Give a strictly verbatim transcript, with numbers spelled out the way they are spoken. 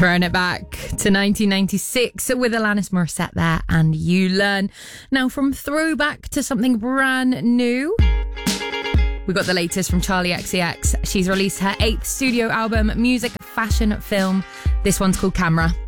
Throwing it back to nineteen ninety-six with Alanis Morissette there and You Learn. Now from throwback to something brand new, we got the latest from Charli X C X. She's released her eighth studio album, Music, Fashion, Film. This one's called Camera.